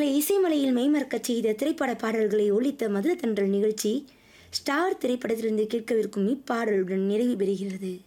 உங்களை இசைமலையில் மெய்மறக்கச் செய்த திரைப்பட பாடல்களை ஒலித்த மதுர தென்றல் நிகழ்ச்சி ஸ்டார் திரைப்படத்திலிருந்து கேட்கவிருக்கும் இப்பாடலுடன் நிறைவு பெறுகிறது.